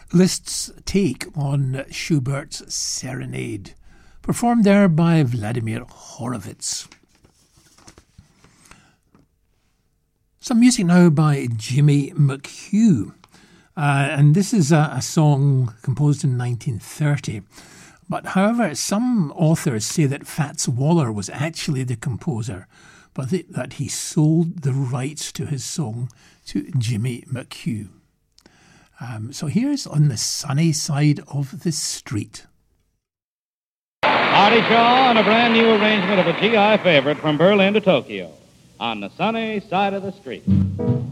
Liszt's take on Schubert's Serenade, performed there by Vladimir Horowitz. Some music now by Jimmy McHugh. And this is a song composed in 1930. But however, some authors say that Fats Waller was actually the composer, but that he sold the rights to his song to Jimmy McHugh. So here's On the Sunny Side of the Street. Artie Shaw on a brand new arrangement of a GI favorite from Berlin to Tokyo. On the Sunny Side of the Street.